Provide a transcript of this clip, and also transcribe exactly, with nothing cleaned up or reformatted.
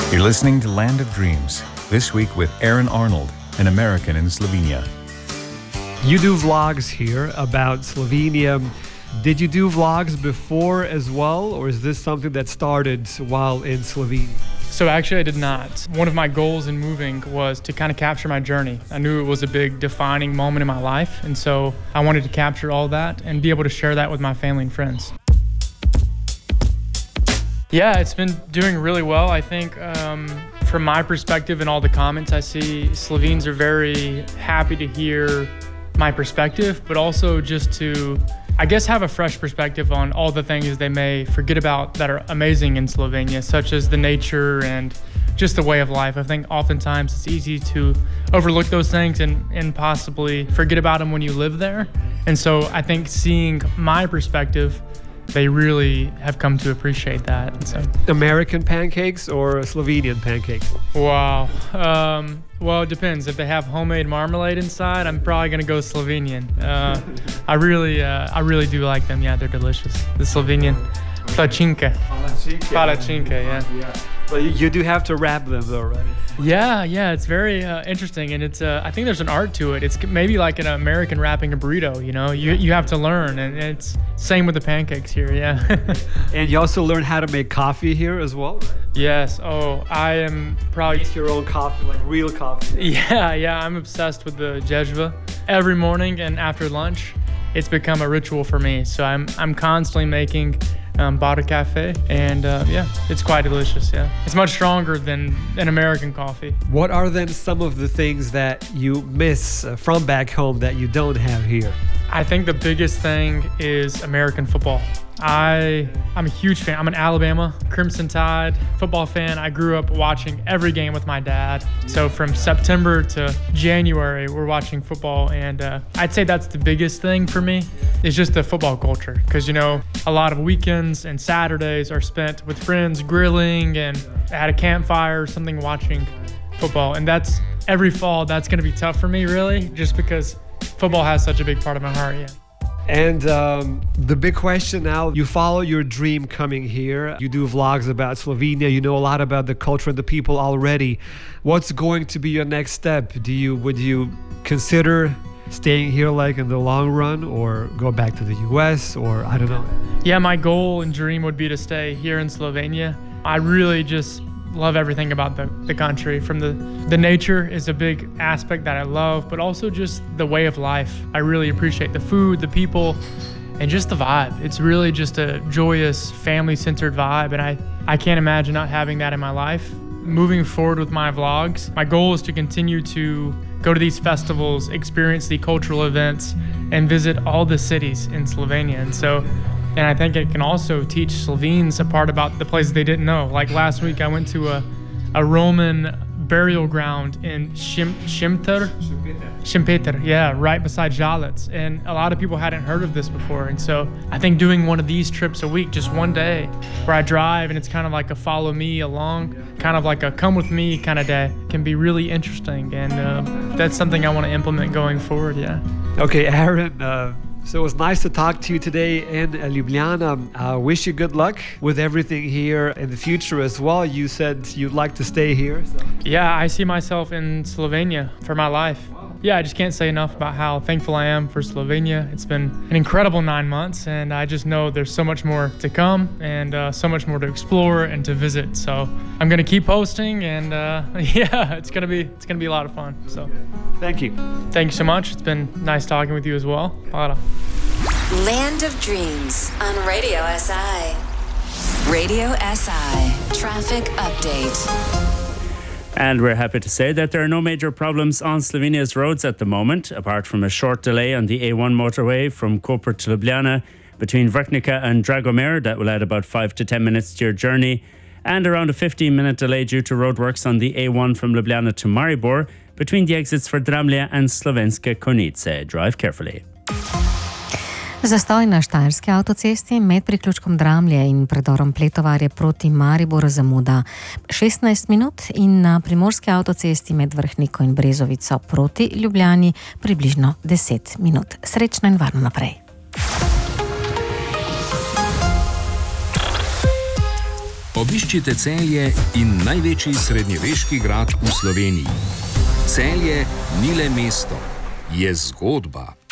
You're listening to Land of Dreams, this week with Aaron Arnold, an American in Slovenia. You do vlogs here about Slovenia. Did you do vlogs before as well, or is this something that started while in Slovenia? So actually I did not. One of my goals in moving was to kind of capture my journey. I knew it was a big defining moment in my life, and so I wanted to capture all that and be able to share that with my family and friends. Yeah, it's been doing really well. I think um, from my perspective and all the comments I see, Slovenes are very happy to hear my perspective, but also just to, I guess, have a fresh perspective on all the things they may forget about that are amazing in Slovenia, such as the nature and just the way of life. I think oftentimes it's easy to overlook those things and, and possibly forget about them when you live there. And so I think seeing my perspective, they really have come to appreciate that. So. American pancakes or Slovenian pancakes? Wow. Um, well, it depends. If they have homemade marmalade inside, I'm probably gonna go Slovenian. Uh, I really, uh, I really do like them. Yeah, they're delicious. The Slovenian placinke. Palacinke, yeah. yeah. But you do have to wrap them though, right? Yeah, yeah, it's very uh, interesting, and it's. Uh, I think there's an art to it. It's maybe like an American wrapping a burrito. You know, you you have to learn, and it's same with the pancakes here. Yeah. And you also learn how to make coffee here as well. Yes. Oh, I am probably. Make your own coffee, like real coffee. Yeah, yeah. I'm obsessed with the jezva. Every morning and after lunch, it's become a ritual for me. So I'm I'm constantly making. Um, bought a cafe, and uh, yeah, it's quite delicious. Yeah, it's much stronger than an American coffee. What are then some of the things that you miss uh, from back home that you don't have here? I think the biggest thing is American football. I, I'm a huge fan. I'm an Alabama Crimson Tide football fan. I grew up watching every game with my dad. So from September to January, we're watching football. And uh, I'd say that's the biggest thing for me is just the football culture. Because, you know, a lot of weekends and Saturdays are spent with friends grilling and at a campfire or something watching football. And that's every fall, that's going to be tough for me, really, just because football has such a big part of my heart. Yeah. And um, the big question now, you follow your dream coming here. You do vlogs about Slovenia. You know a lot about the culture and the people already. What's going to be your next step? Do you would you consider staying here like in the long run or go back to the U S or I don't know? Yeah, my goal and dream would be to stay here in Slovenia. I really just love everything about the, the country. From the, the nature is a big aspect that I love, but also just the way of life. I really appreciate the food, the people, and just the vibe. It's really just a joyous, family-centered vibe, and I, I can't imagine not having that in my life. Moving forward with my vlogs, my goal is to continue to go to these festivals, experience the cultural events, and visit all the cities in Slovenia. And so And I think it can also teach Slovenes a part about the places they didn't know. Like last week, I went to a, a Roman burial ground in Šim, Šimter? Šimpeter, yeah, right beside Žalec. And a lot of people hadn't heard of this before. And so I think doing one of these trips a week, just one day, where I drive and it's kind of like a follow me along, kind of like a come with me kind of day, can be really interesting. And uh, that's something I want to implement going forward, yeah. Okay, Aaron, uh, so it was nice to talk to you today in Ljubljana. I uh, wish you good luck with everything here in the future as well. You said you'd like to stay here. So. Yeah, I see myself in Slovenia for my life. Yeah, I just can't say enough about how thankful I am for Slovenia. It's been an incredible nine months, and I just know there's so much more to come and uh, so much more to explore and to visit. So I'm gonna keep posting, and uh, yeah, it's gonna be it's gonna be a lot of fun. So thank you. Thank you so much. It's been nice talking with you as well. Land of Dreams on Radio S I. Radio S I Traffic Update. And we're happy to say that there are no major problems on Slovenia's roads at the moment, apart from a short delay on the A one motorway from Koper to Ljubljana between Vrhnika and Dragomir. That will add about five to ten minutes to your journey. And around a fifteen minute delay due to roadworks on the A one from Ljubljana to Maribor between the exits for Dramlje and Slovenske Konjice. Drive carefully. Zastoj na Štajerski avtocesti med priključkom Dramlje in predorom Pletovarje proti Mariboru zamuda šestnajst minut in na Primorski avtocesti med Vrhniko in Brezovico proti Ljubljani približno deset minut. Srečno in varno naprej. Obiščite Celje in največji srednjeveški grad v Sloveniji. Celje ni le mesto, je zgodba.